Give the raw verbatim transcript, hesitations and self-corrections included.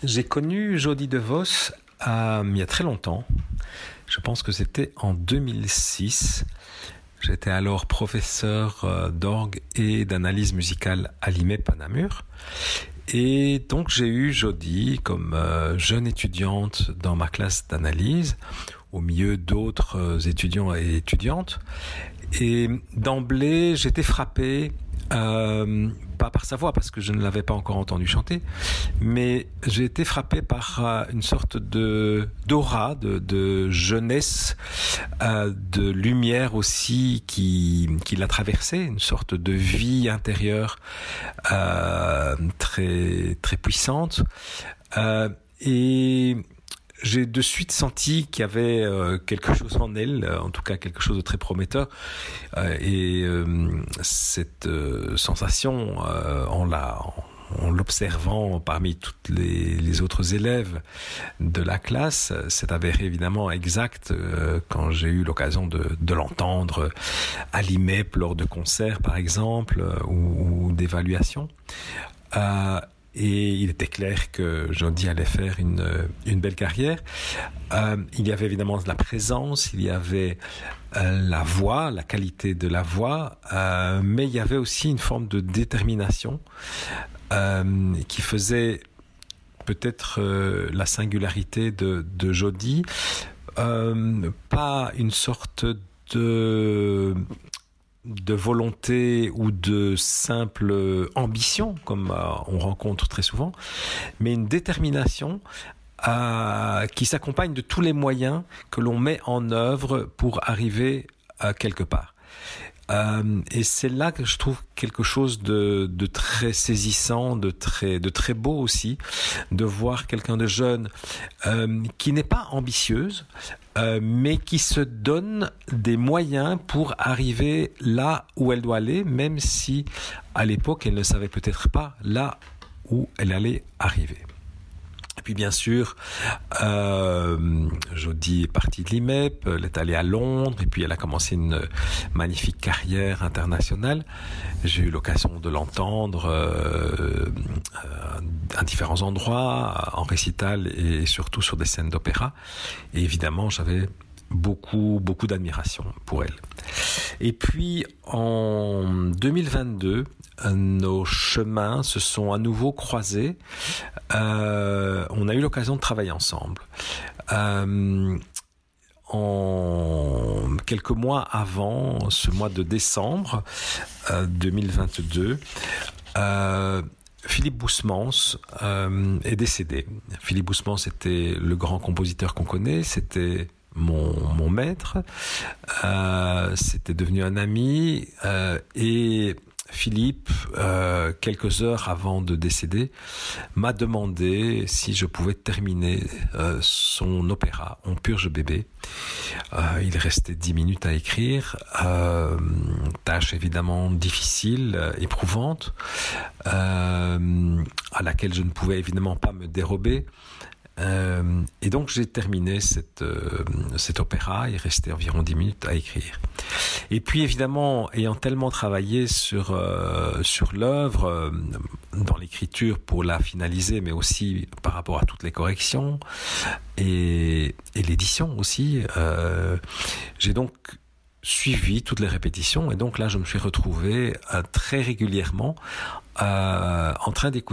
J'ai connu Jody DeVos euh, il y a très longtemps. Je pense que c'était en deux mille six. J'étais alors professeur euh, d'orgue et d'analyse musicale à l'I M E P à Namur. Et donc j'ai eu Jody comme euh, jeune étudiante dans ma classe d'analyse, au milieu d'autres euh, étudiants et étudiantes. Et d'emblée, j'étais frappé, euh, pas par sa voix, parce que je ne l'avais pas encore entendu chanter, mais j'ai été frappé par euh, une sorte de d'aura, de, de jeunesse, euh, de lumière aussi qui, qui l'a traversée, une sorte de vie intérieure euh, très, très puissante. Euh, et j'ai de suite senti qu'il y avait euh, quelque chose en elle, en tout cas quelque chose de très prometteur. Euh, et euh, cette euh, sensation, euh, en, la, en l'observant parmi toutes les, les autres élèves de la classe, s'est avéré évidemment exact euh, quand j'ai eu l'occasion de, de l'entendre à l'I M E P lors de concerts, par exemple, euh, ou, ou d'évaluations. Euh, Et il était clair que Jody allait faire une, une belle carrière. Euh, il y avait évidemment de la présence, il y avait euh, la voix, la qualité de la voix, euh, mais il y avait aussi une forme de détermination euh, qui faisait peut-être euh, la singularité de, de Jody. Euh, pas une sorte de... de volonté ou de simple ambition, comme euh, on rencontre très souvent, mais une détermination euh, qui s'accompagne de tous les moyens que l'on met en œuvre pour arriver à quelque part. Euh, et c'est là que je trouve quelque chose de, de très saisissant, de très, de très beau aussi, de voir quelqu'un de jeune euh, qui n'est pas ambitieuse, euh, mais qui se donne des moyens pour arriver là où elle doit aller, même si à l'époque elle ne savait peut-être pas là où elle allait arriver. Et puis bien sûr, euh, Jody est partie de l'I M E P, elle est allée à Londres et puis elle a commencé une magnifique carrière internationale. J'ai eu l'occasion de l'entendre euh, euh, à différents endroits, en récital et surtout sur des scènes d'opéra. Et évidemment, j'avais beaucoup, beaucoup d'admiration pour elle. Et puis en deux mille vingt-deux, nos chemins se sont à nouveau croisés. Euh, on a eu l'occasion de travailler ensemble. Euh, en quelques mois avant, ce mois de décembre euh, deux mille vingt-deux, euh, Philippe Boussemans euh, est décédé. Philippe Boussemans était le grand compositeur qu'on connaît, c'était Mon, mon maître, euh, c'était devenu un ami euh, et Philippe, euh, quelques heures avant de décéder, m'a demandé si je pouvais terminer euh, son opéra On purge bébé. Euh, il restait dix minutes à écrire, euh, tâche évidemment difficile, euh, éprouvante, euh, à laquelle je ne pouvais évidemment pas me dérober. Euh, et donc j'ai terminé cette, euh, cet opéra. Il restait environ dix minutes à écrire. Et puis évidemment, ayant tellement travaillé sur, euh, sur l'œuvre, euh, dans l'écriture pour la finaliser, mais aussi par rapport à toutes les corrections et, et l'édition aussi, euh, j'ai donc suivi toutes les répétitions. Et donc là, je me suis retrouvé euh, très régulièrement euh, en train d'écouter